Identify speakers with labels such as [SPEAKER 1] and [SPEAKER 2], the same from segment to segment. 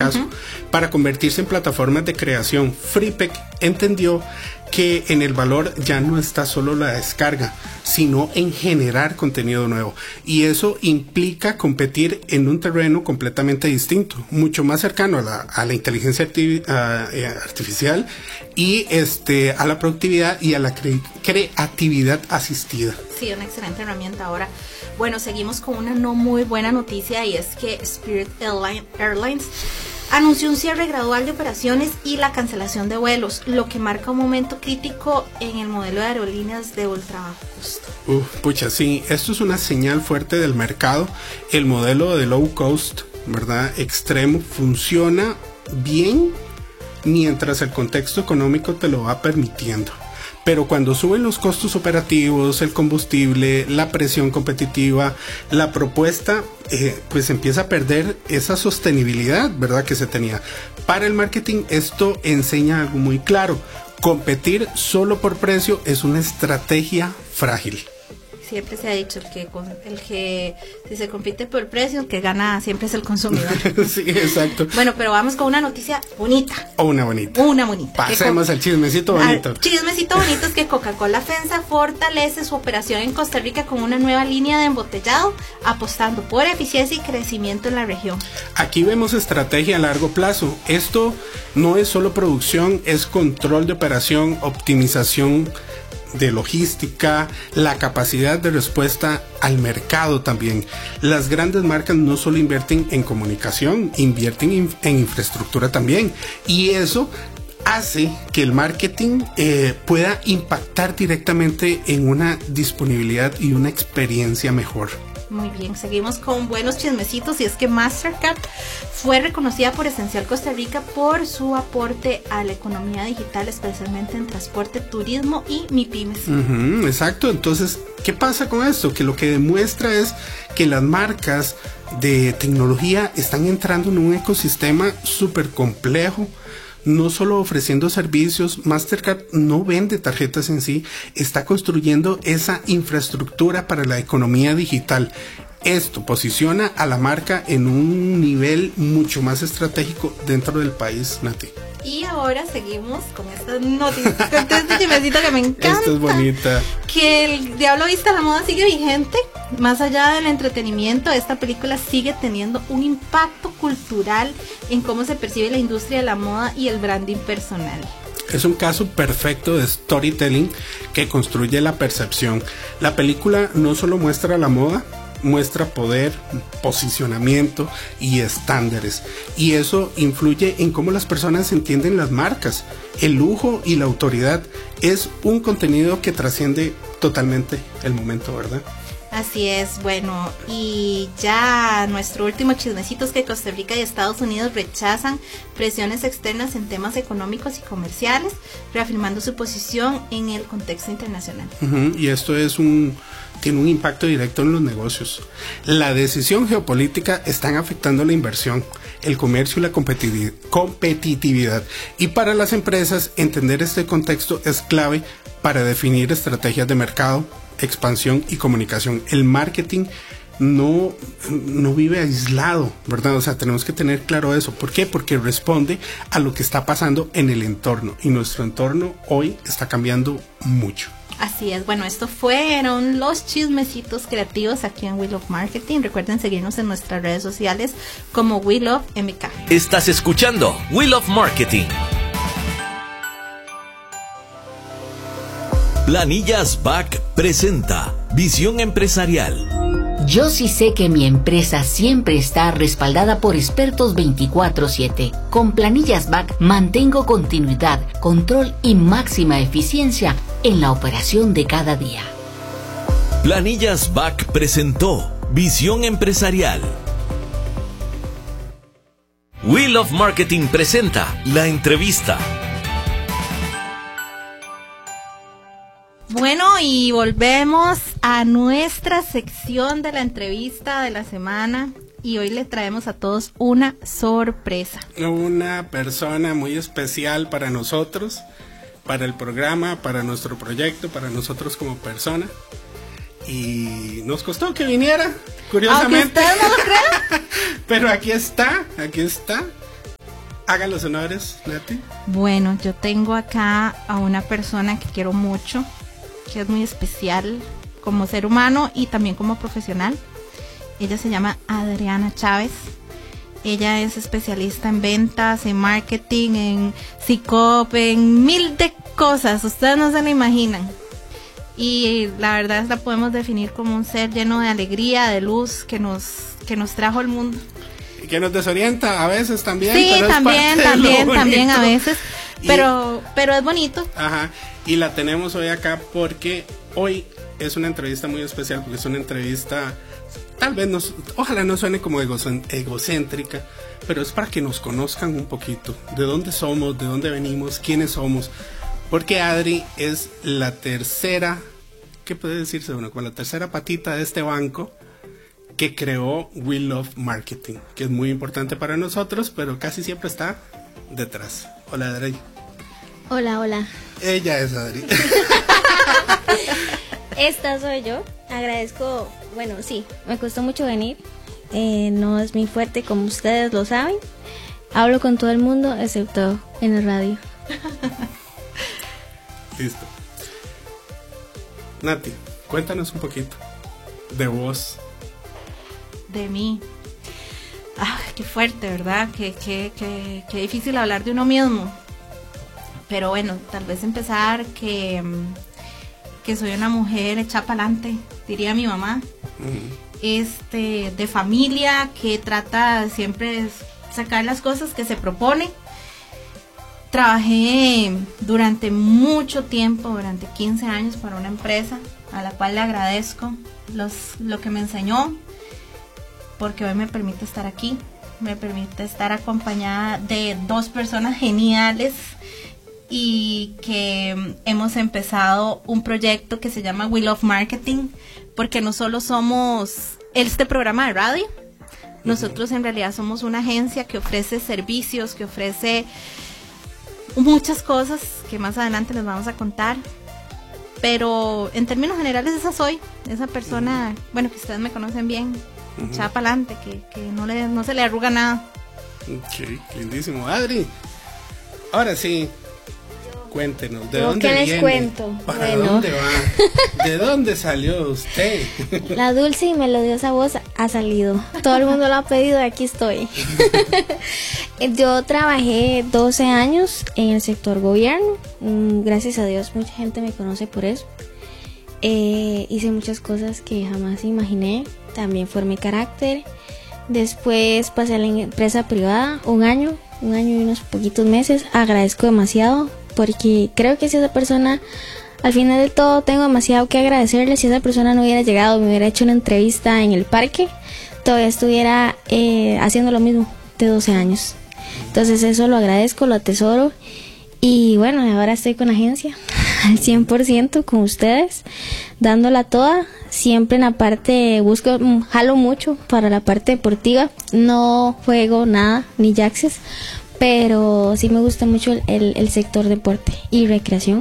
[SPEAKER 1] caso, para convertirse en plataformas de creación. Freepik entendió que en el valor ya no está solo la descarga, sino en generar contenido nuevo. Y eso implica competir en un terreno completamente distinto, mucho más cercano a la inteligencia artificial y a la productividad y a la creatividad asistida.
[SPEAKER 2] Sí, una excelente herramienta. Ahora, bueno, seguimos con una no muy buena noticia, y es que Spirit Airlines anunció un cierre gradual de operaciones y la cancelación de vuelos, lo que marca un momento crítico en el modelo de aerolíneas de ultra bajo costo.
[SPEAKER 1] Pucha, sí, esto es una señal fuerte del mercado. El modelo de low cost, ¿verdad?, extremo, funciona bien mientras el contexto económico te lo va permitiendo. Pero cuando suben los costos operativos, el combustible, la presión competitiva, la propuesta pues empieza a perder esa sostenibilidad, ¿verdad?, que se tenía. Para el marketing esto enseña algo muy claro: competir solo por precio es una estrategia frágil.
[SPEAKER 2] Siempre se ha dicho que si se compite por precio, el que gana siempre es el consumidor.
[SPEAKER 1] Sí, exacto.
[SPEAKER 2] Bueno, pero vamos con una noticia bonita.
[SPEAKER 1] Una bonita. Pasemos al chismecito bonito.
[SPEAKER 2] Chismecito bonito es que Coca-Cola FEMSA fortalece su operación en Costa Rica con una nueva línea de embotellado, apostando por eficiencia y crecimiento en la región.
[SPEAKER 1] Aquí vemos estrategia a largo plazo. Esto no es solo producción, es control de operación, optimización de logística, la capacidad de respuesta al mercado también. Las grandes marcas no solo invierten en comunicación, invierten en infraestructura también, y eso hace que el marketing pueda impactar directamente en una disponibilidad y una experiencia mejor.
[SPEAKER 2] Muy bien, seguimos con buenos chismecitos, y es que Mastercard fue reconocida por Esencial Costa Rica por su aporte a la economía digital, especialmente en transporte, turismo y MIPYMES.
[SPEAKER 1] Exacto, entonces, ¿qué pasa con esto? Que lo que demuestra es que las marcas de tecnología están entrando en un ecosistema súper complejo. No solo ofreciendo servicios, Mastercard no vende tarjetas en sí, está construyendo esa infraestructura para la economía digital. Esto posiciona a la marca en un nivel mucho más estratégico dentro del país, Nati.
[SPEAKER 2] Y ahora seguimos con esta noticia, con este chismecito que me encanta.
[SPEAKER 1] Esto es bonita.
[SPEAKER 2] Que el Diablo Viste a la Moda sigue vigente. Más allá del entretenimiento, esta película sigue teniendo un impacto cultural en cómo se percibe la industria de la moda y el branding personal.
[SPEAKER 1] Es un caso perfecto de storytelling que construye la percepción. La película no solo muestra la moda, muestra poder, posicionamiento y estándares, y eso influye en cómo las personas entienden las marcas, el lujo y la autoridad. Es un contenido que trasciende totalmente el momento, ¿verdad?
[SPEAKER 2] Así es. Bueno, y ya nuestro último chismecito es que Costa Rica y Estados Unidos rechazan presiones externas en temas económicos y comerciales, reafirmando su posición en el contexto internacional.
[SPEAKER 1] Y esto tiene un impacto directo en los negocios. La decisión geopolítica están afectando la inversión, el comercio y la competitividad. Y para las empresas, entender este contexto es clave para definir estrategias de mercado, expansión y comunicación. El marketing no vive aislado, ¿verdad? O sea, tenemos que tener claro eso. ¿Por qué? Porque responde a lo que está pasando en el entorno, y nuestro entorno hoy está cambiando mucho.
[SPEAKER 2] Así es. Bueno, estos fueron los chismecitos creativos aquí en We Love Marketing. Recuerden seguirnos en nuestras redes sociales como We Love MK.
[SPEAKER 3] Estás escuchando We Love Marketing. Planillas BAC presenta Visión Empresarial.
[SPEAKER 4] Yo sí sé que mi empresa siempre está respaldada por expertos 24/7. Con Planillas BAC mantengo continuidad, control y máxima eficiencia en la operación de cada día.
[SPEAKER 3] Planillas BAC presentó Visión Empresarial. We Love Marketing presenta La Entrevista.
[SPEAKER 2] Bueno, y volvemos a nuestra sección de la entrevista de la semana, y hoy le traemos a todos una sorpresa.
[SPEAKER 1] Una persona muy especial para nosotros, para el programa, para nuestro proyecto, para nosotros como persona. Y nos costó que viniera, curiosamente.
[SPEAKER 2] Aunque usted no lo crea.
[SPEAKER 1] Pero aquí está. Hagan los honores, Nati.
[SPEAKER 2] Bueno, yo tengo acá a una persona que quiero mucho, que es muy especial como ser humano y también como profesional. Ella se llama Adriana Chávez. Ella es especialista en ventas, en marketing, en SICOP, en mil de cosas. Ustedes no se lo imaginan. Y la verdad la podemos definir como un ser lleno de alegría, de luz, que nos trajo al mundo.
[SPEAKER 1] Y que nos desorienta a veces también.
[SPEAKER 2] Sí,
[SPEAKER 1] pero
[SPEAKER 2] también a veces. Pero es bonito.
[SPEAKER 1] Ajá. Y la tenemos hoy acá porque hoy es una entrevista muy especial, porque es una entrevista, tal vez ojalá no suene como egocéntrica, pero es para que nos conozcan un poquito, de dónde somos, de dónde venimos, quiénes somos, porque Adri es la tercera, ¿qué puede decirse? Bueno, con la tercera patita de este banco que creó We Love Marketing, que es muy importante para nosotros, pero casi siempre está detrás. Hola, Adri.
[SPEAKER 5] Hola.
[SPEAKER 1] Ella es Adri.
[SPEAKER 5] Esta soy yo. Agradezco, bueno, sí, me costó mucho venir. No es mi fuerte, como ustedes lo saben. Hablo con todo el mundo, excepto en la radio.
[SPEAKER 1] Listo. Nati, cuéntanos un poquito de vos.
[SPEAKER 2] De mí. Qué fuerte, ¿verdad? Qué difícil hablar de uno mismo. Pero bueno, tal vez empezar que soy una mujer hecha pa'lante, diría mi mamá. De familia, que trata siempre de sacar las cosas que se propone. Trabajé durante mucho tiempo, durante 15 años para una empresa a la cual le agradezco lo que me enseñó, porque hoy me permite estar aquí, me permite estar acompañada de dos personas geniales y que hemos empezado un proyecto que se llama We Love Marketing, porque no solo somos este programa de radio, nosotros en realidad somos una agencia que ofrece servicios, que ofrece muchas cosas que más adelante les vamos a contar, pero en términos generales esa soy, esa persona, bueno, que ustedes me conocen bien, echada para adelante, que no se le arruga nada.
[SPEAKER 1] Ok, lindísimo. Adri, ahora sí, cuéntenos, ¿de dónde
[SPEAKER 5] ¿Qué les
[SPEAKER 1] viene?
[SPEAKER 5] cuento?
[SPEAKER 1] ¿Para dónde va? ¿De dónde salió usted?
[SPEAKER 5] La dulce y melodiosa voz ha salido. Todo el mundo lo ha pedido y aquí estoy. Yo trabajé 12 años en el sector gobierno. Gracias a Dios, mucha gente me conoce por eso. Hice muchas cosas que jamás imaginé. También formé carácter. Después pasé a la empresa privada un año y unos poquitos meses. Agradezco demasiado, porque creo que si esa persona, al final de todo, tengo demasiado que agradecerle. Si esa persona no hubiera llegado, me hubiera hecho una entrevista en el parque, todavía estuviera haciendo lo mismo de 12 años. Entonces eso lo agradezco, lo atesoro. Y bueno, ahora estoy con la agencia al 100% con ustedes, dándola toda. Siempre en la parte, jalo mucho para la parte deportiva. No juego nada, ni jaxes, pero sí me gusta mucho el sector deporte y recreación.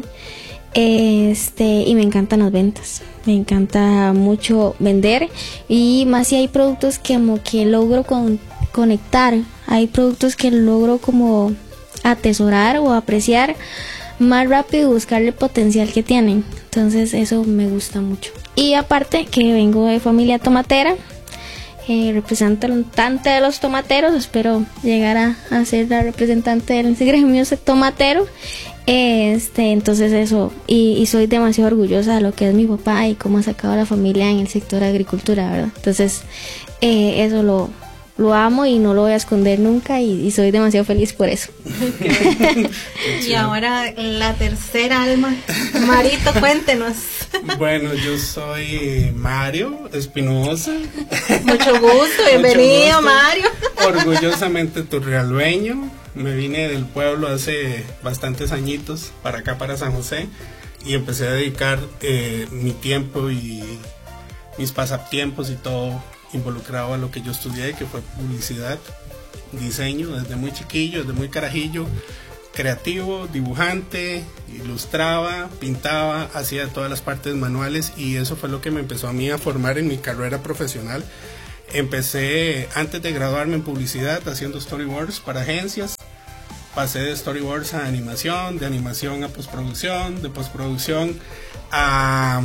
[SPEAKER 5] Y me encantan las ventas. Me encanta mucho vender, y más si hay productos que como que logro conectar. Hay productos que logro como atesorar o apreciar más rápido y buscarle el potencial que tienen. Entonces eso me gusta mucho. Y aparte que vengo de familia tomatera, representante de los tomateros, espero llegar a ser la representante del gremio tomatero. Entonces eso, y soy demasiado orgullosa de lo que es mi papá y cómo ha sacado a la familia en el sector de agricultura, ¿verdad? Entonces eso lo amo y no lo voy a esconder nunca, y soy demasiado feliz por eso.
[SPEAKER 2] Y ahora la tercera alma, Marito, cuéntenos.
[SPEAKER 1] Bueno, yo soy Mario Espinosa.
[SPEAKER 2] Mucho gusto, bienvenido. Mucho gusto. Mario.
[SPEAKER 1] Orgullosamente turrialbeño. Me vine del pueblo hace bastantes añitos para acá, para San José, y empecé a dedicar mi tiempo y mis pasatiempos y todo involucrado a lo que yo estudié, que fue publicidad, diseño, desde muy chiquillo, desde muy carajillo, creativo, dibujante, ilustraba, pintaba, hacía todas las partes manuales, y eso fue lo que me empezó a mí a formar en mi carrera profesional. Empecé antes de graduarme en publicidad haciendo storyboards para agencias, pasé de storyboards a animación, de animación a postproducción, de postproducción a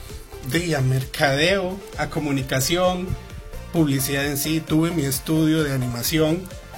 [SPEAKER 1] mercadeo, a comunicación, publicidad en sí. Tuve mi estudio de animación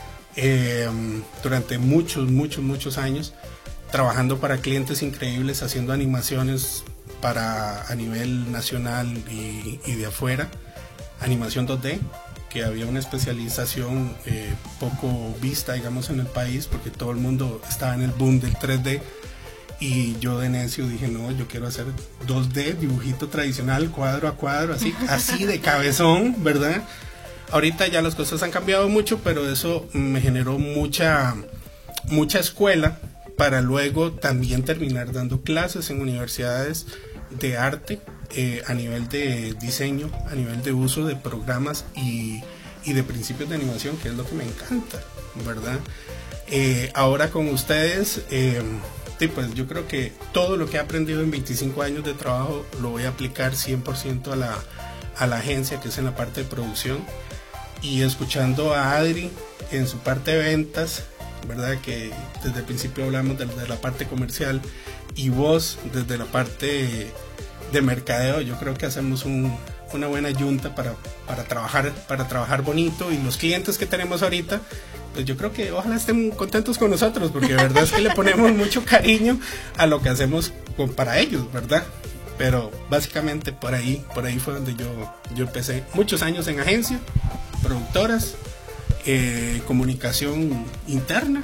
[SPEAKER 1] durante muchos años, trabajando para clientes increíbles, haciendo animaciones a nivel nacional y de afuera, animación 2D, que había una especialización poco vista, digamos, en el país, porque todo el mundo estaba en el boom del 3D, y yo de necio dije, no, yo quiero hacer 2D, dibujito tradicional, cuadro a cuadro, así de cabezón, ¿verdad? Ahorita ya las cosas han cambiado mucho, pero eso me generó mucha escuela para luego también terminar dando clases en universidades de arte, a nivel de diseño, a nivel de uso de programas y de principios de animación, que es lo que me encanta, ¿verdad? Ahora con ustedes, pues yo creo que todo lo que he aprendido en 25 años de trabajo lo voy a aplicar 100% a la agencia, que es en la parte de producción, y escuchando a Adri en su parte de ventas, ¿verdad? Que desde el principio hablamos de la parte comercial, y vos desde la parte de mercadeo. Yo creo que hacemos una buena yunta para trabajar bonito, y los clientes que tenemos ahorita, pues yo creo que ojalá estén contentos con nosotros, porque la verdad es que le ponemos mucho cariño a lo que hacemos para ellos, ¿verdad? Pero básicamente por ahí fue donde yo empecé. Muchos años en agencia, productoras, comunicación interna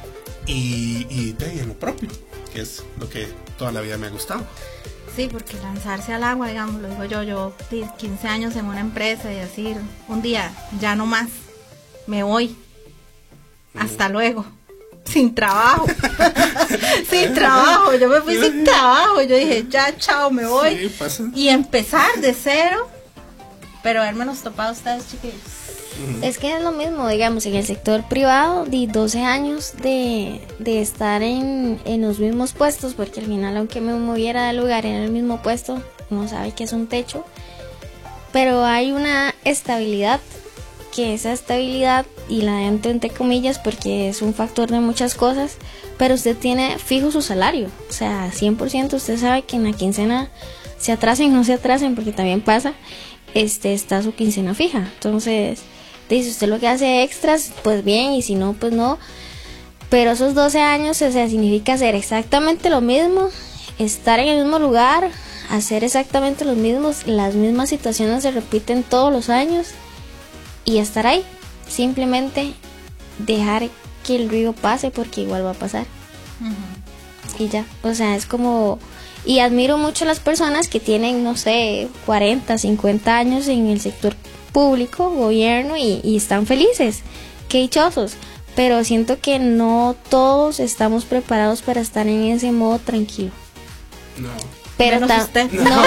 [SPEAKER 1] y en lo propio, que es lo que toda la vida me ha gustado.
[SPEAKER 2] Sí, porque lanzarse al agua, digamos, lo digo yo 15 años en una empresa y decir, un día, ya no más, me voy, hasta luego, sin trabajo, yo me fui sin trabajo, yo dije, ya, chao, me voy,
[SPEAKER 1] sí, pasa.
[SPEAKER 2] Y empezar de cero, pero haberme topado ustedes, chiquillos.
[SPEAKER 5] Es que es lo mismo, digamos, en el sector privado, de 12 años de estar en los mismos puestos, porque al final, aunque me moviera de lugar en el mismo puesto, uno sabe que es un techo, pero hay una estabilidad, que esa estabilidad, y la entro entre comillas porque es un factor de muchas cosas, pero usted tiene fijo su salario, o sea, 100% usted sabe que en la quincena, se atrasen o no se atrasen, porque también pasa, está su quincena fija. Entonces, si usted lo que hace extras, pues bien, y si no, pues no. Pero esos 12 años, o sea, significa hacer exactamente lo mismo, estar en el mismo lugar, hacer exactamente los mismos, las mismas situaciones se repiten todos los años, y estar ahí, simplemente dejar que el río pase, porque igual va a pasar. Y ya, o sea, es como... Y admiro mucho a las personas que tienen, no sé, 40, 50 años en el sector público, gobierno, y están felices, qué dichosos, pero siento que no todos estamos preparados para estar en ese modo tranquilo.
[SPEAKER 1] No.
[SPEAKER 5] Pero
[SPEAKER 2] usted.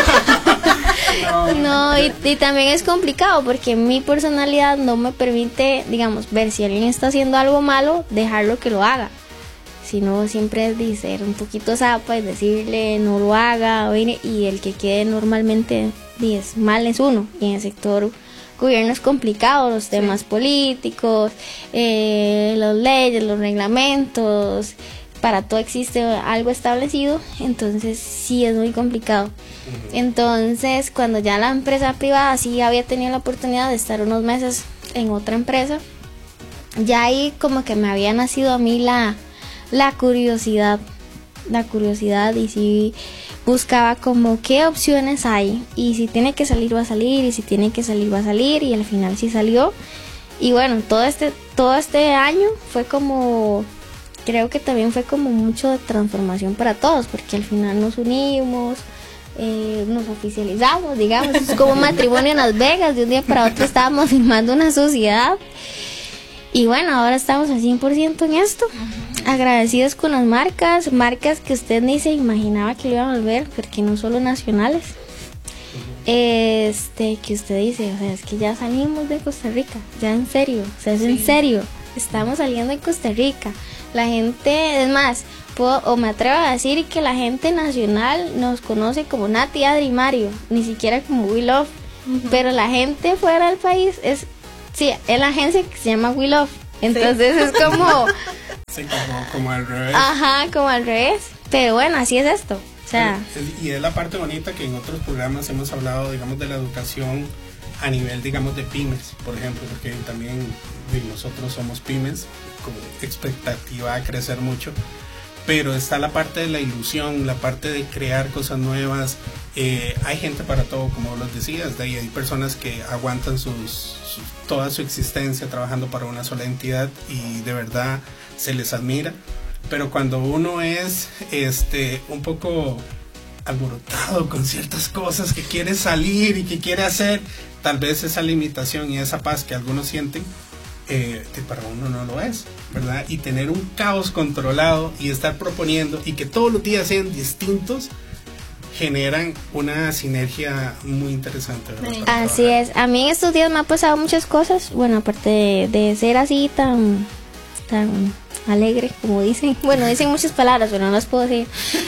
[SPEAKER 5] No, y también es complicado, porque mi personalidad no me permite, digamos, ver si alguien está haciendo algo malo, dejarlo que lo haga. Sino siempre es de ser un poquito zapa y decirle no lo haga, y el que quede normalmente mal es uno. Y en el sector gobierno es complicado, los temas políticos, las leyes, los reglamentos, para todo existe algo establecido, entonces sí es muy complicado. Entonces, cuando ya la empresa privada sí había tenido la oportunidad de estar unos meses en otra empresa, ya ahí como que me había nacido a mí la curiosidad, y sí buscaba como qué opciones hay, y si tiene que salir va a salir, y si tiene que salir va a salir, y al final sí salió. Y bueno, todo este año fue como, creo que también fue como mucho de transformación para todos, porque al final nos unimos, nos oficializamos, digamos, es como un matrimonio en Las Vegas, de un día para otro estábamos firmando una sociedad. Y bueno, ahora estamos al 100% en esto, agradecidos con las marcas que usted ni se imaginaba que lo iban a ver, porque no solo nacionales, que usted dice, o sea, es que ya salimos de Costa Rica, ya en serio, o sea, es en serio, estamos saliendo de Costa Rica, la gente, es más, me atrevo a decir que la gente nacional nos conoce como Nati, Adri, Mario, ni siquiera como We Love, pero la gente fuera del país es la agencia que se llama We Love, entonces es como,
[SPEAKER 1] Sí, como al revés.
[SPEAKER 5] Ajá, como al revés. Pero bueno, así es esto. O sea,
[SPEAKER 1] y es la parte bonita que en otros programas hemos hablado, digamos, de la educación a nivel, digamos, de pymes, por ejemplo, porque también nosotros somos pymes con expectativa a crecer mucho, pero está la parte de la ilusión, la parte de crear cosas nuevas. Hay gente para todo, como los decías, de ahí hay personas que aguantan toda su existencia trabajando para una sola entidad y de verdad se les admira. Pero cuando uno es un poco alborotado con ciertas cosas que quiere salir y que quiere hacer, tal vez esa limitación y esa paz que algunos sienten, para uno no lo es, ¿verdad? Y tener un caos controlado y estar proponiendo y que todos los días sean distintos, generan una sinergia muy interesante, ¿verdad?
[SPEAKER 5] Así es. A mí en estos días me ha pasado muchas cosas. Bueno, aparte de ser así tan alegre, como dicen. Bueno, dicen muchas palabras, pero no las puedo decir.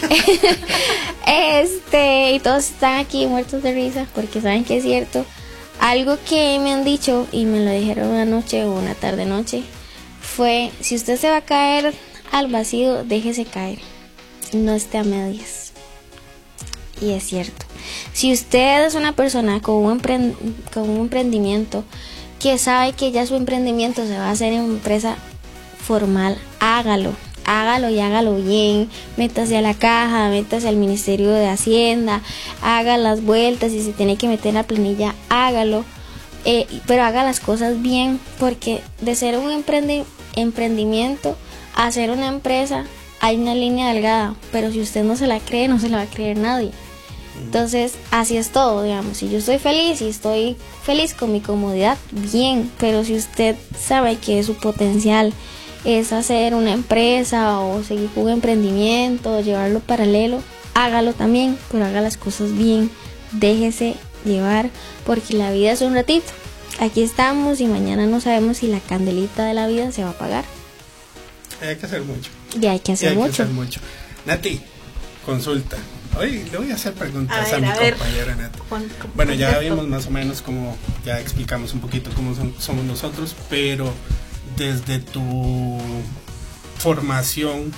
[SPEAKER 5] Y todos están aquí muertos de risa porque saben que es cierto. Algo que me han dicho y me lo dijeron una noche o una tarde noche fue: si usted se va a caer al vacío, déjese caer, no esté a medias. Y es cierto. Si usted es una persona con un emprendimiento que sabe que ya su emprendimiento se va a hacer en una empresa formal, hágalo y hágalo bien. Métase a la caja, métase al Ministerio de Hacienda, haga las vueltas, y si tiene que meter la planilla, hágalo, pero haga las cosas bien, porque de ser un emprendimiento a ser una empresa hay una línea delgada, pero si usted no se la cree, no se la va a creer nadie. Entonces así es todo, digamos. Si yo estoy feliz y estoy feliz con mi comodidad, bien, pero si usted sabe que su potencial es hacer una empresa o seguir con un emprendimiento, llevarlo paralelo, hágalo también, pero haga las cosas bien, déjese llevar, porque la vida es un ratito. Aquí estamos y mañana no sabemos si la candelita de la vida se va a apagar.
[SPEAKER 1] Hay que hacer mucho.
[SPEAKER 5] Y hay que hacer mucho.
[SPEAKER 1] Nati, consulta. Hoy le voy a hacer preguntas a mi
[SPEAKER 2] ver.
[SPEAKER 1] compañera Nati. Bueno, ya vimos más o menos cómo, ya explicamos un poquito cómo somos nosotros, pero desde tu formación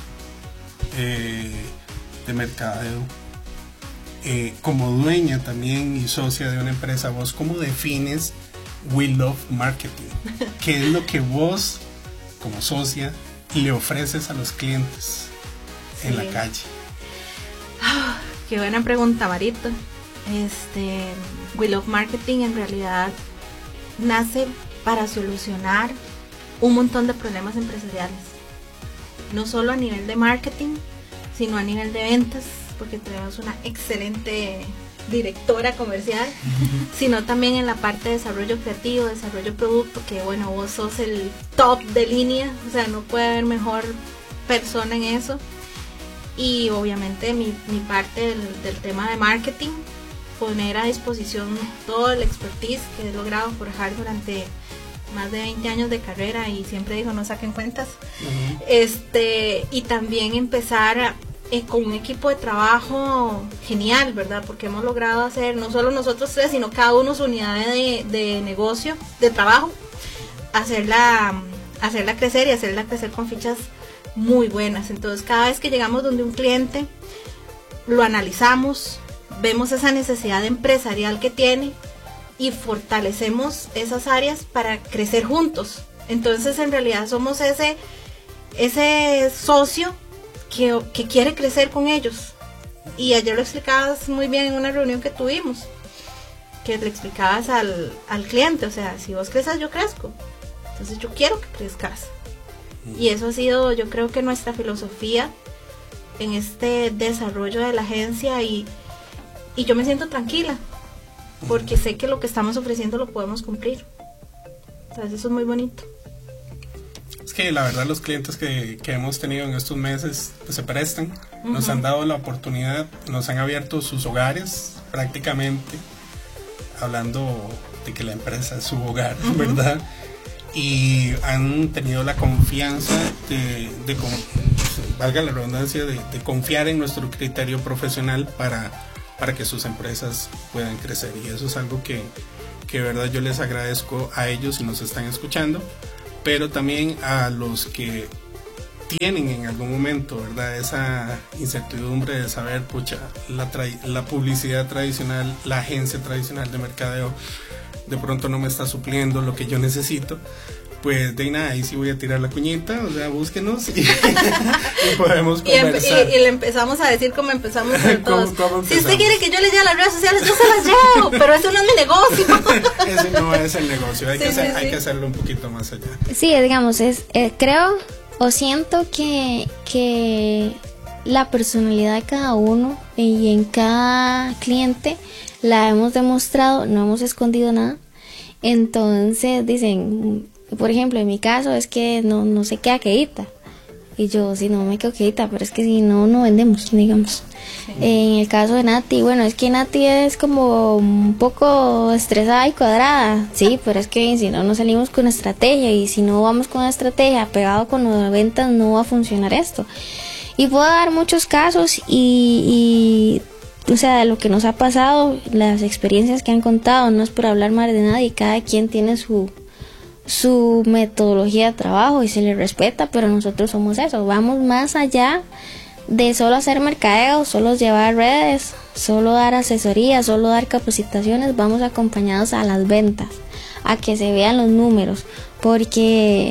[SPEAKER 1] de mercadeo, como dueña también y socia de una empresa, vos cómo defines We Love Marketing? ¿Qué es lo que vos como socia le ofreces a los clientes en la calle?
[SPEAKER 2] Qué buena pregunta, Marito. We Love Marketing en realidad nace para solucionar un montón de problemas empresariales, no solo a nivel de marketing, sino a nivel de ventas, porque tenemos una excelente directora comercial, sino también en la parte de desarrollo creativo, desarrollo de producto, que bueno, vos sos el top de línea, o sea, no puede haber mejor persona en eso. Y obviamente mi parte del tema de marketing, poner a disposición todo el expertise que he logrado forjar durante más de 20 años de carrera, y siempre digo, no saquen cuentas. Y también empezar con un equipo de trabajo genial, ¿verdad? Porque hemos logrado hacer, no solo nosotros tres, sino cada uno su unidad de negocio, de trabajo, hacerla crecer y hacerla crecer con fichas muy buenas. Entonces, cada vez que llegamos donde un cliente, lo analizamos, vemos esa necesidad empresarial que tiene y fortalecemos esas áreas para crecer juntos. Entonces, en realidad somos ese socio que quiere crecer con ellos. Y ayer lo explicabas muy bien en una reunión que tuvimos, que le explicabas al cliente, o sea, si vos creces, yo crezco. Entonces yo quiero que crezcas. Y eso ha sido, yo creo que nuestra filosofía en este desarrollo de la agencia, y yo me siento tranquila porque sé que lo que estamos ofreciendo lo podemos cumplir. Entonces eso es muy bonito.
[SPEAKER 1] Es que la verdad los clientes que hemos tenido en estos meses pues, se prestan, nos han dado la oportunidad, nos han abierto sus hogares prácticamente, hablando de que la empresa es su hogar, ¿verdad? Y han tenido la confianza valga la redundancia, de confiar en nuestro criterio profesional para que sus empresas puedan crecer. Y eso es algo que de verdad yo les agradezco a ellos si nos están escuchando, pero también a los que tienen en algún momento, ¿verdad? Esa incertidumbre de saber, pucha, la publicidad tradicional, la agencia tradicional de mercadeo, de pronto no me está supliendo lo que yo necesito. Pues de nada, ahí sí voy a tirar la cuñita, o sea, búsquenos y podemos conversar.
[SPEAKER 2] Y le empezamos a decir como empezamos todos. ¿Cómo si usted quiere que yo le lleve a las redes sociales, yo se las llevo, pero eso no es mi negocio.
[SPEAKER 1] Ese no es el negocio, hay que hacerlo un poquito más allá.
[SPEAKER 5] Sí, digamos, creo o siento que la personalidad de cada uno y en cada cliente la hemos demostrado, no hemos escondido nada. Entonces dicen, por ejemplo, en mi caso es que no se queda quedita. Y yo, si no me quedo quedita, pero es que si no vendemos, digamos. Sí. En el caso de Nati, bueno, es que Nati es como un poco estresada y cuadrada. Sí, pero es que si no salimos con estrategia. Y si no vamos con estrategia pegado con las ventas, no va a funcionar esto. Y puedo dar muchos casos y o sea, lo que nos ha pasado, las experiencias que han contado, no es por hablar mal de nadie, cada quien tiene su metodología de trabajo y se le respeta, pero nosotros somos eso, vamos más allá de solo hacer mercadeo, solo llevar redes, solo dar asesoría, solo dar capacitaciones, vamos acompañados a las ventas, a que se vean los números, porque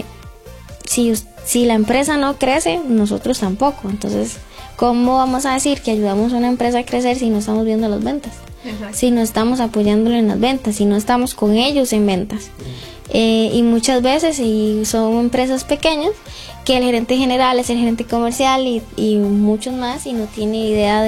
[SPEAKER 5] si la empresa no crece, nosotros tampoco. Entonces, ¿cómo vamos a decir que ayudamos a una empresa a crecer si no estamos viendo las ventas? Exacto. Si no estamos apoyándolo en las ventas, si no estamos con ellos en ventas. Y muchas veces, y son empresas pequeñas, que el gerente general es el gerente comercial y muchos más, y no tiene idea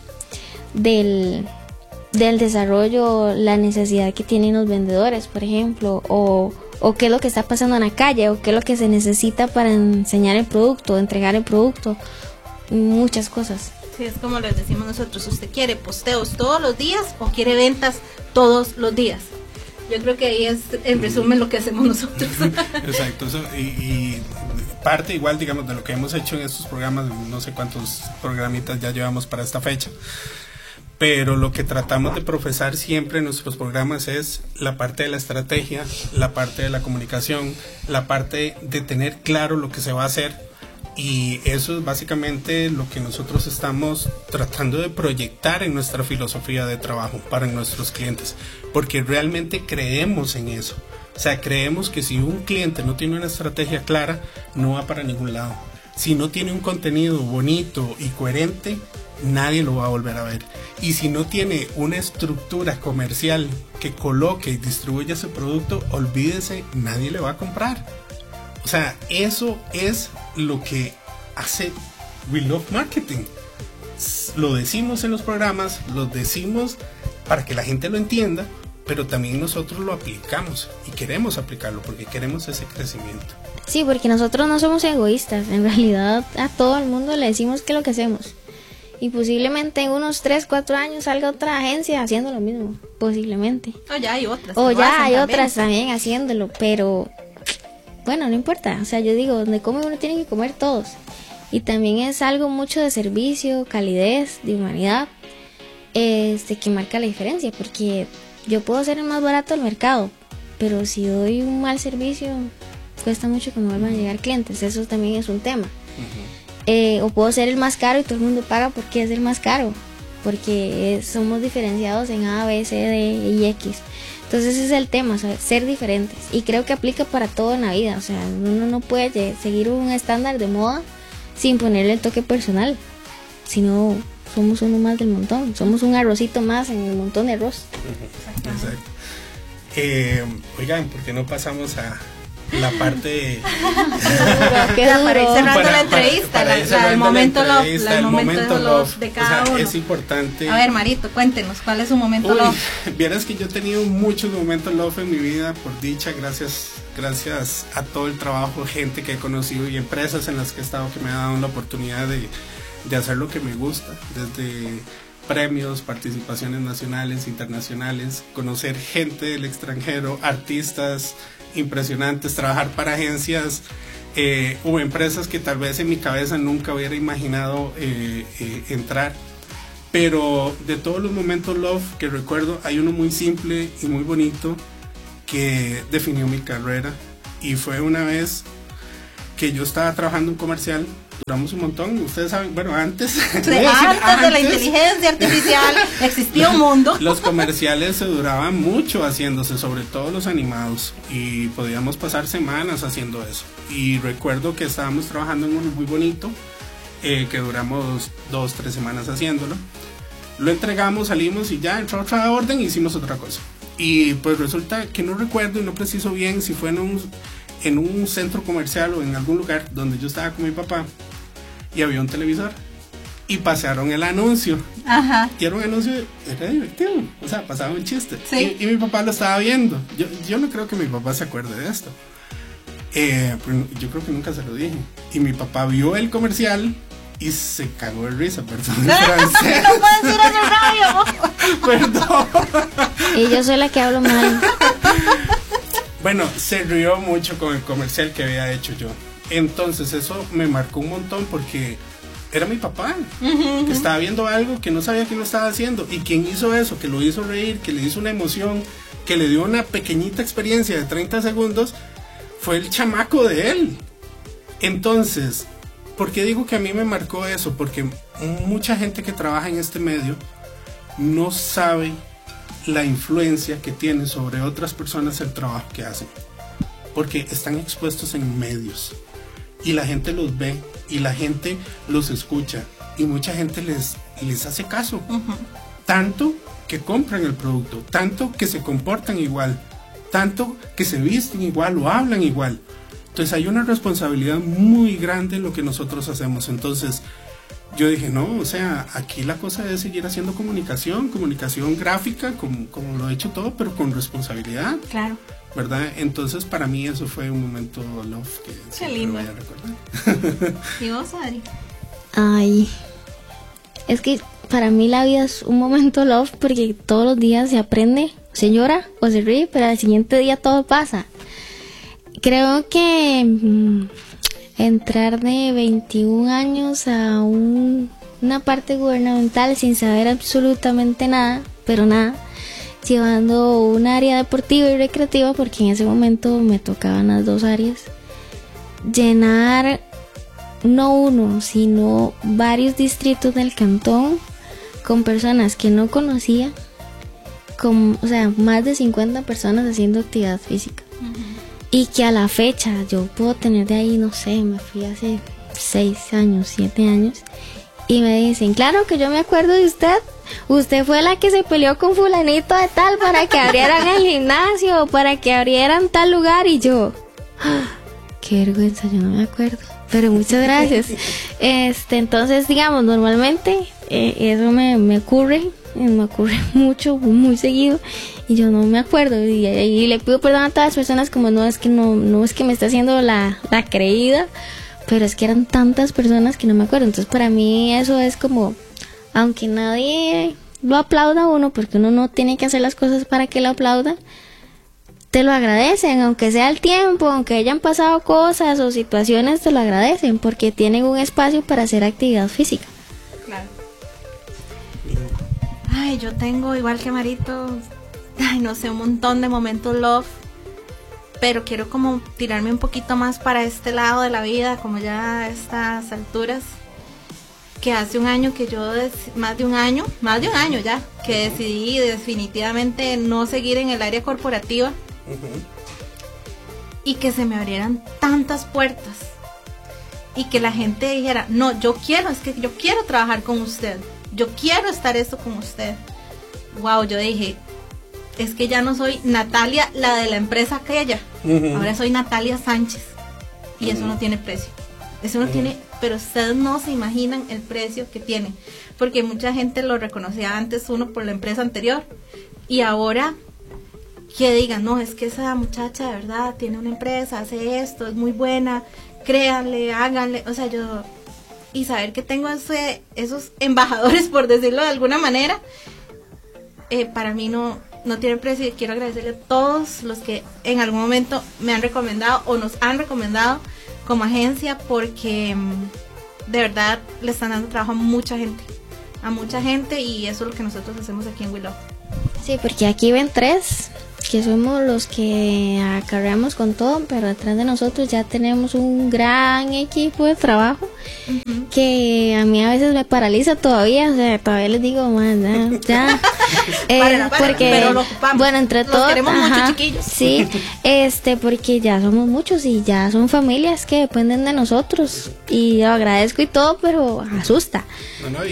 [SPEAKER 5] del desarrollo, la necesidad que tienen los vendedores, por ejemplo, o qué es lo que está pasando en la calle, o qué es lo que se necesita para enseñar el producto, entregar el producto, muchas cosas.
[SPEAKER 2] Sí, es como les decimos nosotros, ¿usted quiere posteos todos los días o quiere ventas todos los días? Yo creo que ahí es, en resumen, lo que hacemos nosotros.
[SPEAKER 1] Exacto, eso, y parte igual, digamos, de lo que hemos hecho en estos programas, no sé cuántos programitas ya llevamos para esta fecha, pero lo que tratamos de profesar siempre en nuestros programas es la parte de la estrategia, la parte de la comunicación, la parte de tener claro lo que se va a hacer. Y eso es básicamente lo que nosotros estamos tratando de proyectar en nuestra filosofía de trabajo para nuestros clientes, porque realmente creemos en eso. O sea, creemos que si un cliente no tiene una estrategia clara, no va para ningún lado. Si no tiene un contenido bonito y coherente, nadie lo va a volver a ver. Y si no tiene una estructura comercial que coloque y distribuya ese producto, olvídese, nadie le va a comprar. O sea, eso es lo que hace We Love Marketing. Lo decimos en los programas, lo decimos para que la gente lo entienda, pero también nosotros lo aplicamos y queremos aplicarlo porque queremos ese crecimiento.
[SPEAKER 5] Sí, porque nosotros no somos egoístas. En realidad a todo el mundo le decimos qué es lo que hacemos. Y posiblemente en unos 3, 4 años salga otra agencia haciendo lo mismo. Posiblemente.
[SPEAKER 2] O ya hay otras.
[SPEAKER 5] O ya hay otras también haciéndolo, pero bueno, no importa. O sea, yo digo, donde come uno tiene que comer todos. Y también es algo mucho de servicio, calidez, de humanidad, que marca la diferencia. Porque yo puedo ser el más barato del mercado, pero si doy un mal servicio, cuesta mucho que me vuelvan a llegar clientes. Eso también es un tema. O puedo ser el más caro y todo el mundo paga porque es el más caro. Porque somos diferenciados en A, B, C, D y X. Entonces ese es el tema, o sea, ser diferentes. Y creo que aplica para todo en la vida. O sea, uno no puede seguir un estándar de moda sin ponerle el toque personal. Si no, somos uno más del montón. Somos un arrocito más en el montón de arroz.
[SPEAKER 1] Exacto. Oigan, ¿por qué no pasamos a la parte
[SPEAKER 2] para ir cerrando la entrevista, el momento love de cada uno?
[SPEAKER 1] Es importante.
[SPEAKER 2] A ver, Marito, cuéntenos, ¿cuál es su momento love?
[SPEAKER 1] Vieras que yo he tenido muchos momentos love en mi vida, por dicha, gracias a todo el trabajo, gente que he conocido y empresas en las que he estado que me han dado la oportunidad de hacer lo que me gusta, desde premios, participaciones nacionales, internacionales, conocer gente del extranjero, artistas impresionantes, trabajar para agencias o empresas que tal vez en mi cabeza nunca hubiera imaginado entrar. Pero de todos los momentos love que recuerdo, hay uno muy simple y muy bonito que definió mi carrera, y fue una vez que yo estaba trabajando en un comercial duramos un montón. Ustedes saben, bueno, antes
[SPEAKER 2] de la inteligencia artificial existía un mundo.
[SPEAKER 1] Los comerciales se duraban mucho haciéndose, sobre todo los animados, y podíamos pasar semanas haciendo eso. Y recuerdo que estábamos trabajando en uno muy bonito, que duramos 2-3 semanas haciéndolo. Lo entregamos, salimos y ya entró otra orden y hicimos otra cosa. Y pues resulta que no recuerdo y no preciso bien si fue en un centro comercial o en algún lugar donde yo estaba con mi papá y había un televisor y pasaron el anuncio.
[SPEAKER 2] Ajá.
[SPEAKER 1] Y era un anuncio, era divertido, o sea, pasaba un chiste.
[SPEAKER 2] Sí.
[SPEAKER 1] Y mi papá lo estaba viendo. Yo no creo que mi papá se acuerde de esto. Yo creo que nunca se lo dije. Y mi papá vio el comercial y se cagó de risa, perdón.
[SPEAKER 2] No puedes ir a la radio.
[SPEAKER 1] Perdón.
[SPEAKER 5] Y yo soy la que hablo mal.
[SPEAKER 1] Bueno, se rió mucho con el comercial que había hecho yo. Entonces eso me marcó un montón porque era mi papá, que estaba viendo algo que no sabía que lo estaba haciendo. Y quien hizo eso, que lo hizo reír, que le hizo una emoción, que le dio una pequeñita experiencia de 30 segundos, fue el chamaco de él. Entonces, ¿por qué digo que a mí me marcó eso? Porque mucha gente que trabaja en este medio no sabe la influencia que tiene sobre otras personas el trabajo que hacen, porque están expuestos en medios y la gente los ve y la gente los escucha y mucha gente les hace caso, tanto que compran el producto, tanto que se comportan igual, tanto que se visten igual o hablan igual. Entonces hay una responsabilidad muy grande en lo que nosotros hacemos. Entonces yo dije, no, o sea, aquí la cosa es seguir haciendo comunicación gráfica, como lo he hecho todo, pero con responsabilidad.
[SPEAKER 2] Claro.
[SPEAKER 1] ¿Verdad? Entonces para mí eso fue un momento love que siempre voy a recordar.
[SPEAKER 2] ¿Y vos, Adri?
[SPEAKER 5] Ay, es que para mí la vida es un momento love porque todos los días se aprende, se llora o se ríe, pero al siguiente día todo pasa. Creo que entrar de 21 años a una parte gubernamental sin saber absolutamente nada, pero nada, llevando un área deportiva y recreativa, porque en ese momento me tocaban las dos áreas, llenar no uno, sino varios distritos del cantón con personas que no conocía, o sea, más de 50 personas haciendo actividad física. Y que a la fecha yo puedo tener de ahí, no sé, me fui hace 6 años, 7 años, y me dicen, claro que yo me acuerdo de usted. Usted fue la que se peleó con fulanito de tal para que abrieran el gimnasio, para que abrieran tal lugar. Y yo, qué vergüenza, yo no me acuerdo. Pero muchas gracias. Entonces, digamos, normalmente eso me ocurre mucho, muy seguido. Y yo no me acuerdo. Y le pido perdón a todas las personas, como no es que me esté haciendo la creída, pero es que eran tantas personas que no me acuerdo. Entonces, para mí eso es como, aunque nadie lo aplauda a uno, porque uno no tiene que hacer las cosas para que lo aplaudan, te lo agradecen, aunque sea el tiempo, aunque hayan pasado cosas o situaciones, te lo agradecen, porque tienen un espacio para hacer actividad física.
[SPEAKER 2] Claro. Ay, yo tengo, igual que Marito, no sé, un montón de momentos love, pero quiero como tirarme un poquito más para este lado de la vida, como ya a estas alturas. Que hace un año que yo, más de un año ya, que decidí definitivamente no seguir en el área corporativa. Y que se me abrieran tantas puertas y que la gente dijera, no, yo quiero trabajar con usted, yo quiero estar esto con usted. Wow, yo dije, es que ya no soy Natalia, la de la empresa aquella, ahora soy Natalia Sánchez, y eso no tiene precio. Eso no tiene, pero ustedes no se imaginan el precio que tiene, porque mucha gente lo reconocía antes uno por la empresa anterior, y ahora que digan, no, es que esa muchacha de verdad tiene una empresa, hace esto, es muy buena, créanle, háganle, o sea, y saber que tengo esos embajadores, por decirlo de alguna manera, para mí no tiene precio. Y quiero agradecerle a todos los que en algún momento me han recomendado o nos han recomendado como agencia, porque de verdad le están dando trabajo a mucha gente, y eso es lo que nosotros hacemos aquí en We Love.
[SPEAKER 5] Sí, porque aquí ven 3 que somos los que acarreamos con todo, pero atrás de nosotros ya tenemos un gran equipo de trabajo que a mí a veces me paraliza todavía, o sea, todavía les digo, man, ya. Porque,
[SPEAKER 2] pero lo ocupamos.
[SPEAKER 5] Bueno, entre todos,
[SPEAKER 2] queremos mucho, chiquillos.
[SPEAKER 5] Sí, porque ya somos muchos y ya son familias que dependen de nosotros, y yo agradezco y todo, pero asusta.
[SPEAKER 1] Bueno,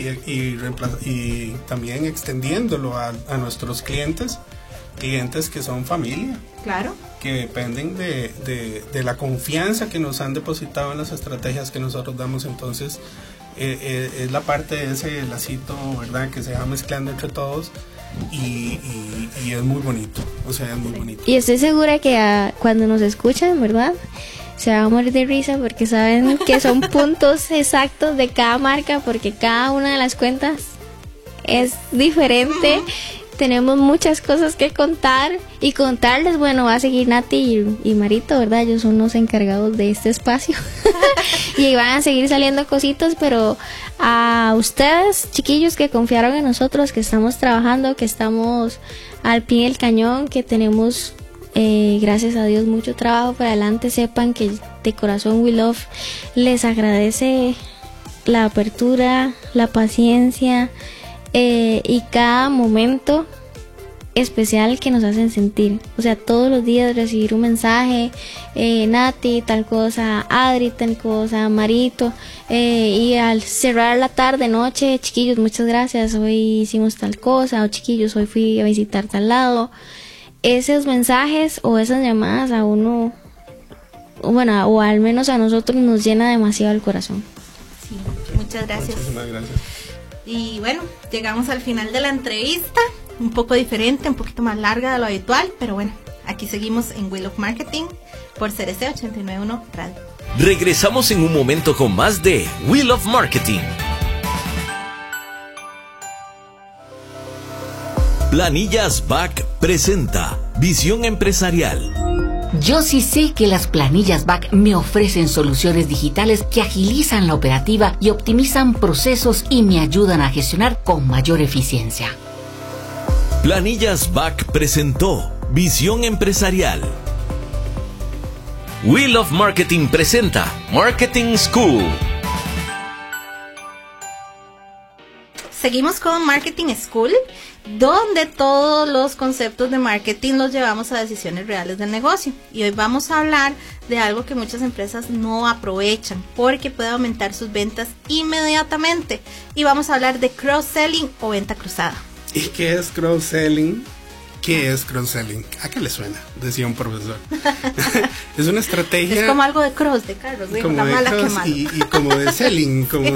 [SPEAKER 1] y también extendiéndolo a nuestros clientes que son familia.
[SPEAKER 2] Claro.
[SPEAKER 1] Que dependen de la confianza que nos han depositado en las estrategias que nosotros damos. Entonces, es la parte de ese lacito, ¿verdad?, que se va mezclando entre todos y es muy bonito. O sea, es muy bonito.
[SPEAKER 5] Y estoy segura que cuando nos escuchan, ¿verdad?, se van a morir de risa porque saben que son puntos exactos de cada marca, porque cada una de las cuentas es diferente. Tenemos muchas cosas que contar y contarles. Bueno, va a seguir Nati y Marito, ¿verdad? Ellos son los encargados de este espacio. Y van a seguir saliendo cositas, pero a ustedes, chiquillos, que confiaron en nosotros, que estamos trabajando, que estamos al pie del cañón, que tenemos, gracias a Dios, mucho trabajo por adelante. Sepan que de corazón We Love les agradece la apertura, la paciencia, y cada momento especial que nos hacen sentir. O sea, todos los días recibir un mensaje, Nati tal cosa, Adri tal cosa, Marito, y al cerrar la tarde, noche, chiquillos, muchas gracias, hoy hicimos tal cosa, o chiquillos, hoy fui a visitar tal lado. Esos mensajes o esas llamadas a uno, bueno, o al menos a nosotros, nos llena demasiado el corazón.
[SPEAKER 2] Sí, muchas gracias.
[SPEAKER 1] Muchísimas gracias.
[SPEAKER 2] Y bueno, llegamos al final de la entrevista, un poco diferente, un poquito más larga de lo habitual, pero bueno, aquí seguimos en We Love Marketing por CRC 891 Radio.
[SPEAKER 3] Regresamos en un momento con más de We Love Marketing. Planillas BAC presenta Visión Empresarial.
[SPEAKER 4] Yo sí sé que las planillas BAC me ofrecen soluciones digitales que agilizan la operativa y optimizan procesos y me ayudan a gestionar con mayor eficiencia.
[SPEAKER 3] Planillas BAC presentó Visión Empresarial. We Love Marketing presenta Marketing School.
[SPEAKER 2] Seguimos con Marketing School, donde todos los conceptos de marketing los llevamos a decisiones reales del negocio. Y hoy vamos a hablar de algo que muchas empresas no aprovechan porque puede aumentar sus ventas inmediatamente. Y vamos a hablar de cross-selling o venta cruzada.
[SPEAKER 1] ¿Y qué es cross-selling? ¿Qué es cross-selling? ¿A qué le suena? Decía un profesor. Es una estrategia.
[SPEAKER 2] Es como algo de cross, de carros, de
[SPEAKER 1] como
[SPEAKER 2] la
[SPEAKER 1] de
[SPEAKER 2] mala
[SPEAKER 1] cross
[SPEAKER 2] que mala.
[SPEAKER 1] y como de selling. Como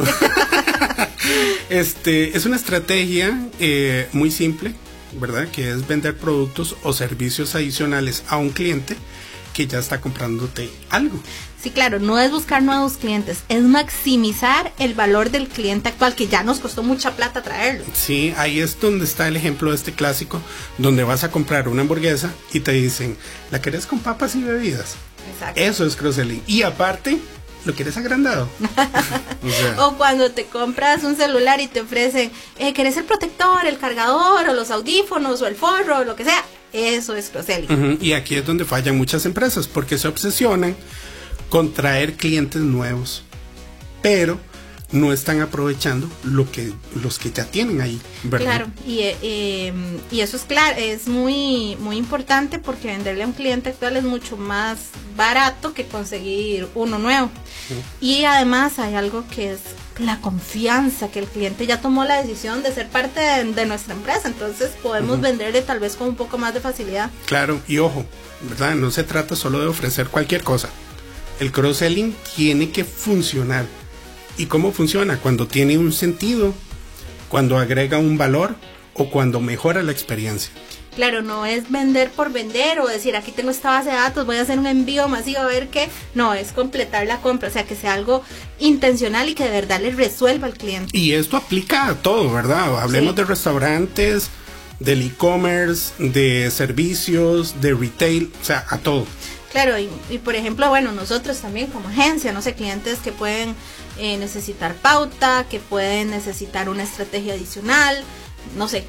[SPEAKER 1] es una estrategia muy simple, ¿verdad? Que es vender productos o servicios adicionales a un cliente que ya está comprándote algo.
[SPEAKER 2] Sí, claro, no es buscar nuevos clientes, es maximizar el valor del cliente actual, que ya nos costó mucha plata traerlo.
[SPEAKER 1] Sí, ahí es donde está el ejemplo de este clásico, donde vas a comprar una hamburguesa y te dicen, ¿la querés con papas y bebidas?
[SPEAKER 2] Exacto.
[SPEAKER 1] Eso es cross-selling. Y aparte, ¿lo quieres agrandado?
[SPEAKER 2] O cuando te compras un celular y te ofrecen, ¿querés el protector, el cargador, o los audífonos, o el forro, o lo que sea? Eso es cross-selling.
[SPEAKER 1] Y aquí es donde fallan muchas empresas, porque se obsesionan con traer clientes nuevos, pero no están aprovechando los que ya tienen ahí, ¿verdad?
[SPEAKER 2] Claro, y eso es claro, es muy muy importante, porque venderle a un cliente actual es mucho más barato que conseguir uno nuevo. Y además hay algo que es la confianza, que el cliente ya tomó la decisión de ser parte de nuestra empresa, entonces podemos venderle tal vez con un poco más de facilidad.
[SPEAKER 1] Claro, y ojo, ¿verdad? No se trata solo de ofrecer cualquier cosa. El cross-selling tiene que funcionar. ¿Y cómo funciona? Cuando tiene un sentido, cuando agrega un valor o cuando mejora la experiencia.
[SPEAKER 2] Claro, no es vender por vender o decir, aquí tengo esta base de datos, voy a hacer un envío masivo a ver qué. No, es completar la compra, o sea, que sea algo intencional y que de verdad le resuelva al cliente.
[SPEAKER 1] Y esto aplica a todo, ¿verdad? Hablemos de restaurantes, del e-commerce, de servicios, de retail, o sea, a todo.
[SPEAKER 2] Claro, y por ejemplo, bueno, nosotros también como agencia, no sé, clientes que pueden necesitar pauta, que pueden necesitar una estrategia adicional, no sé,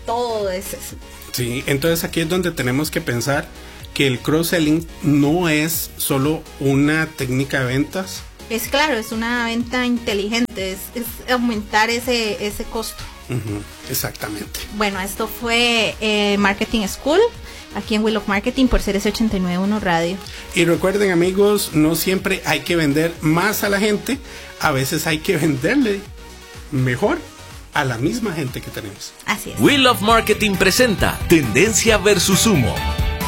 [SPEAKER 2] todo eso.
[SPEAKER 1] Sí, entonces aquí es donde tenemos que pensar que el cross-selling no es solo una técnica de ventas.
[SPEAKER 2] Es claro, es una venta inteligente, es aumentar ese costo.
[SPEAKER 1] Exactamente.
[SPEAKER 2] Bueno, esto fue Marketing School, aquí en Wheel of Marketing por Ceres 89.1 Radio.
[SPEAKER 1] Y recuerden, amigos, no siempre hay que vender más a la gente, a veces hay que venderle mejor a la misma gente que tenemos.
[SPEAKER 2] Así es.
[SPEAKER 3] Wheel of Marketing presenta Tendencia versus Humo.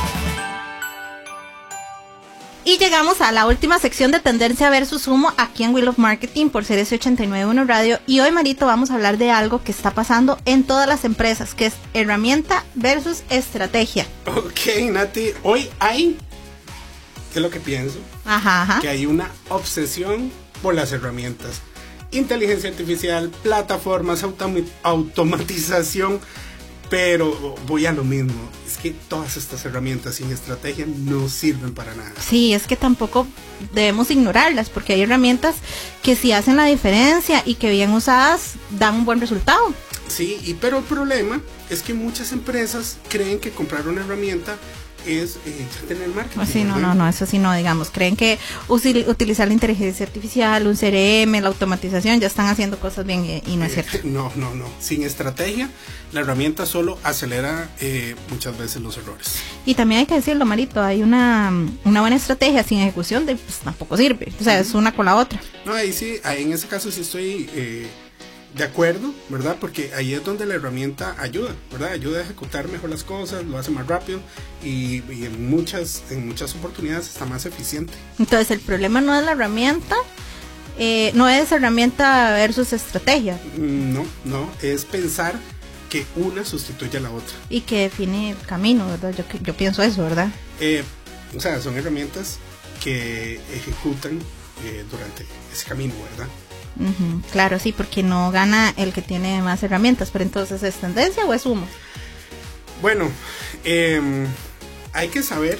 [SPEAKER 2] Y llegamos a la última sección de Tendencia versus Humo aquí en Wheel of Marketing por Ceres 89.1 Radio. Y hoy, Marito, vamos a hablar de algo que está pasando en todas las empresas, que es herramienta versus estrategia.
[SPEAKER 1] Ok, Nati, hoy hay, ¿qué es lo que pienso?
[SPEAKER 2] Ajá.
[SPEAKER 1] Que hay una obsesión por las herramientas. Inteligencia artificial, plataformas, automatización, pero voy a lo mismo. Es que todas estas herramientas sin estrategia no sirven para nada.
[SPEAKER 2] Sí, es que tampoco debemos ignorarlas, porque hay herramientas que sí hacen la diferencia y que bien usadas dan un buen resultado.
[SPEAKER 1] Sí, pero el problema es que muchas empresas creen que comprar una herramienta es ya tener marketing.
[SPEAKER 2] Sí, no, eso sí no, digamos, creen que utilizar la inteligencia artificial, un CRM, la automatización, ya están haciendo cosas bien y no es cierto.
[SPEAKER 1] No, sin estrategia, la herramienta solo acelera muchas veces los errores.
[SPEAKER 2] Y también hay que decirlo, Marito, hay una buena estrategia sin ejecución, pues tampoco sirve, o sea, es una con la otra.
[SPEAKER 1] No, ahí sí, en ese caso sí estoy de acuerdo, ¿verdad? Porque ahí es donde la herramienta ayuda, ¿verdad? Ayuda a ejecutar mejor las cosas, lo hace más rápido y en muchas oportunidades está más eficiente.
[SPEAKER 2] Entonces el problema no es la herramienta, no es herramienta versus estrategia.
[SPEAKER 1] No, es pensar que una sustituye a la otra.
[SPEAKER 2] Y que define el camino, ¿verdad? Yo pienso eso, ¿verdad?
[SPEAKER 1] O sea, son herramientas que ejecutan durante ese camino, ¿verdad?
[SPEAKER 2] Claro, sí, porque no gana el que tiene más herramientas, pero entonces ¿es tendencia o es humo?
[SPEAKER 1] Bueno, hay que saber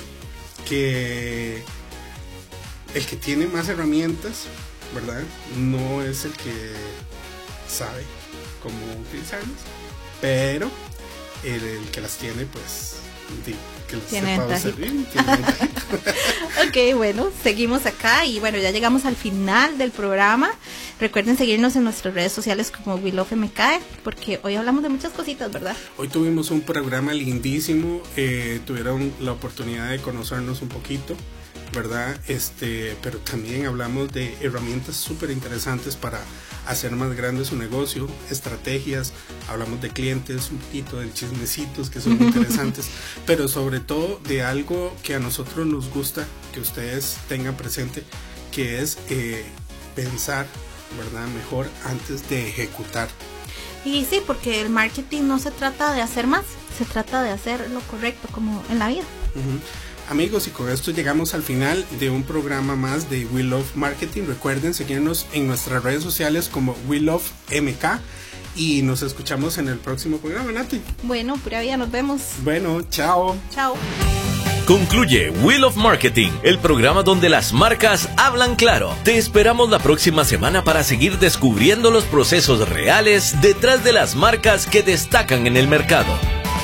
[SPEAKER 1] que el que tiene más herramientas, ¿verdad? No es el que sabe cómo utilizarlas, pero el que las tiene, pues, que les
[SPEAKER 2] tiene
[SPEAKER 1] sepa usar bien, tiene
[SPEAKER 2] Ok, bueno, seguimos acá y bueno, ya llegamos al final del programa. Recuerden seguirnos en nuestras redes sociales como Wheel of MK, porque hoy hablamos de muchas cositas, ¿verdad?
[SPEAKER 1] Hoy tuvimos un programa lindísimo, tuvieron la oportunidad de conocernos un poquito, ¿verdad? Pero también hablamos de herramientas súper interesantes para hacer más grande su negocio, estrategias, hablamos de clientes, un poquito de chismecitos que son interesantes, pero sobre todo de algo que a nosotros nos gusta que ustedes tengan presente, que es pensar, ¿verdad? Mejor antes de ejecutar.
[SPEAKER 2] Y sí, porque el marketing no se trata de hacer más, se trata de hacer lo correcto como en la vida.
[SPEAKER 1] Amigos, y con esto llegamos al final de un programa más de Wheel of Marketing. Recuerden seguirnos en nuestras redes sociales como Wheel of MK y nos escuchamos en el próximo programa, Nati.
[SPEAKER 2] Bueno, pura vida, nos vemos.
[SPEAKER 1] Bueno, chao.
[SPEAKER 2] Chao.
[SPEAKER 3] Concluye Wheel of Marketing, el programa donde las marcas hablan claro. Te esperamos la próxima semana para seguir descubriendo los procesos reales detrás de las marcas que destacan en el mercado.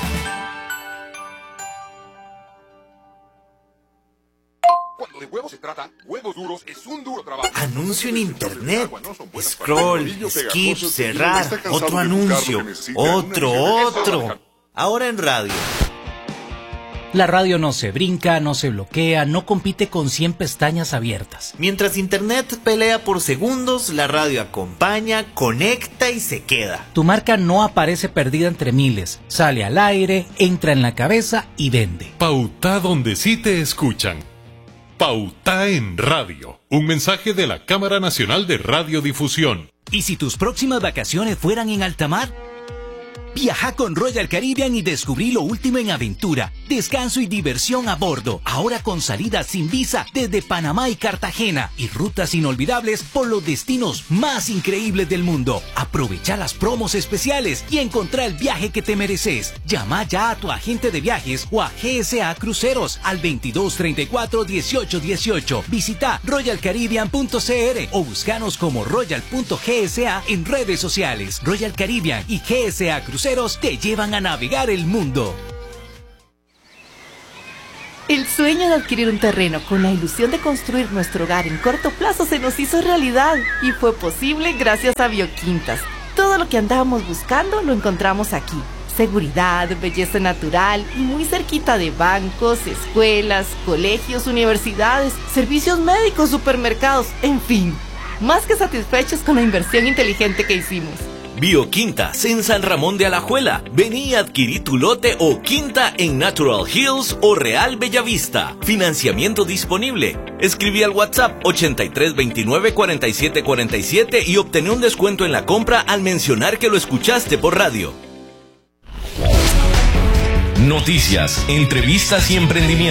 [SPEAKER 6] Cuando de huevos se trata, Huevos Duros es un duro trabajo.
[SPEAKER 7] Anuncio en internet. Scroll, skip, cerrar. Otro anuncio. Otro. Ahora en radio.
[SPEAKER 8] La radio no se brinca, no se bloquea, no compite con 100 pestañas abiertas.
[SPEAKER 7] Mientras internet pelea por segundos, la radio acompaña, conecta y se queda.
[SPEAKER 8] Tu marca no aparece perdida entre miles, sale al aire, entra en la cabeza y vende.
[SPEAKER 9] Pauta donde sí te escuchan. Pauta en radio. Un mensaje de la Cámara Nacional de Radiodifusión.
[SPEAKER 10] ¿Y si tus próximas vacaciones fueran en alta mar? Viaja con Royal Caribbean y descubrí lo último en aventura, descanso y diversión a bordo. Ahora con salidas sin visa desde Panamá y Cartagena y rutas inolvidables por los destinos más increíbles del mundo. Aprovecha las promos especiales y encontrá el viaje que te mereces. Llama ya a tu agente de viajes o a GSA Cruceros al 2234-1818. Visita royalcaribbean.cr o búscanos como royal.gsa en redes sociales. Royal Caribbean y GSA Cruceros cruceros te llevan a navegar el mundo.
[SPEAKER 11] El sueño de adquirir un terreno con la ilusión de construir nuestro hogar en corto plazo se nos hizo realidad y fue posible gracias a Bioquintas. Todo lo que andábamos buscando lo encontramos aquí. Seguridad, belleza natural y muy cerquita de bancos, escuelas, colegios, universidades, servicios médicos, supermercados, en fin. Más que satisfechos con la inversión inteligente que hicimos.
[SPEAKER 3] Bioquintas en San Ramón de Alajuela. Vení y adquirí tu lote o quinta en Natural Hills o Real Bellavista. Financiamiento disponible. Escribí al WhatsApp 8329-4747 y obtené un descuento en la compra al mencionar que lo escuchaste por radio.
[SPEAKER 12] Noticias, entrevistas y emprendimiento.